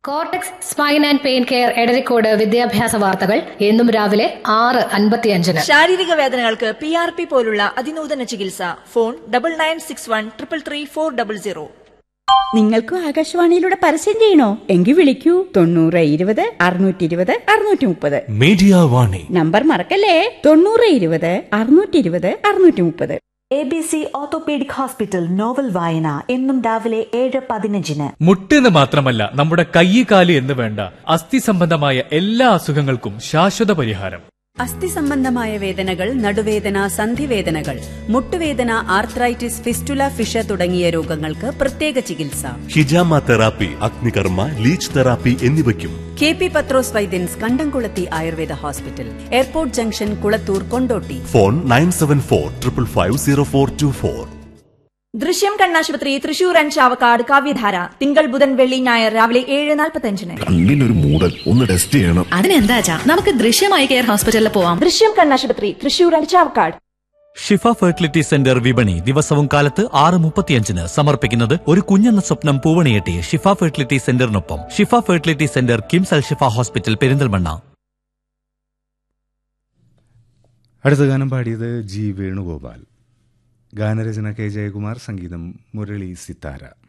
Cortex spine and pain care Edarikode വിദ്യാഭ്യാസ വാർത്തകൾ എന്നും രാവിലെ 6:55. ശാരീരിക വേദനകൾക്ക് PRP പോലുള്ള അതിനൂതന ചികിത്സ. ഫോൺ 9961333400. നിങ്ങൾക്കും ആകാശവാണിയിലൂടെ പരസ്യം ചെയ്യണോ? എങ്കിൽ വിളിക്കൂ 9020-620-630. മീഡിയ വാണി നമ്പർ മറക്കല്ലേ, 9020-620-630. ABC ഓർത്തോപീഡിക് ഹോസ്പിറ്റൽ നോവൽ വായന എന്നും രാവിലെ 7:15. മുട്ടെന്ന് മാത്രമല്ല, നമ്മുടെ കൈ കാല് എന്ന് വേണ്ട അസ്ഥി സംബന്ധമായ എല്ലാ അസുഖങ്ങൾക്കും ശാശ്വത പരിഹാരം. അസ്ഥി സംബന്ധമായ വേദനകൾ, നടുവേദന, സന്ധിവേദനകൾ, മുട്ടുവേദന, ആർത്രൈറ്റിസ്, ഫിസ്റ്റുല, ഫിഷ തുടങ്ങിയ രോഗങ്ങൾക്ക് പ്രത്യേക ചികിത്സ. ഹിജാമ തെറാപ്പി, അഗ്നികർമ്മ, ലീച്ച് തെറാപ്പി എന്നിവയ്ക്കും KP പത്രോസ് വൈദ്യൻസ്, കണ്ടംകുളത്തി Ayurveda hospital, airport junction, Kulathur, Kondotty. Phone 9745550424. ദൃശ്യം കണ്ണാശുപത്രി തൃശൂർ ആൻഡ് ചാവക്കാട്. കാവ്യധാര തിങ്കൾ, ബുധൻ, വെള്ളി, ഞായർ രാവിലെ 7:45. കണ്ണിനൊരു മൂടൽ, ഒന്ന് ടെസ്റ്റ് ചെയ്യണം. അതിനെന്താ നമുക്ക് ദൃശ്യമായി കെയർ ഹോസ്പിറ്റലിൽ പോവാം. ദൃശ്യം കണ്ണാശുപത്രി Thrissur and Chavakkad. Shifa fertility centre വിപണി ദിവസവും കാലത്ത് 6:35 സമർപ്പിക്കുന്നത് ഒരു കുഞ്ഞെന്ന സ്വപ്നം പൂവണിയെട്ടി ഷിഫ ഫെർട്ടിലിറ്റി സെന്ററിനൊപ്പം. ഷിഫ ഫെർട്ടിലിറ്റി സെന്റർ, കിംസ് അൽ ഷിഫ ഹോസ്പിറ്റൽ, പെരിന്തൽമണ്ണ. അടുത്ത ഗാനം പാടിയത് ജി വേണുഗോപാൽ. ഗാനരചന കെ ജയകുമാർ, സംഗീതം മുരളി സിത്താര.